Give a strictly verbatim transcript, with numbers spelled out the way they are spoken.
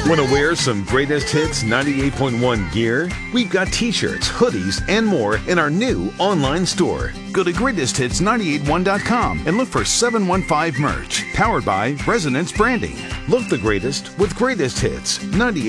Want to wear some Greatest Hits ninety-eight point one gear? We've got t-shirts, hoodies, and more in our new online store. Go to greatest hits nine eight one dot com and look for seven one five merch, powered by Resonance Branding. Look the greatest with Greatest Hits ninety-eight.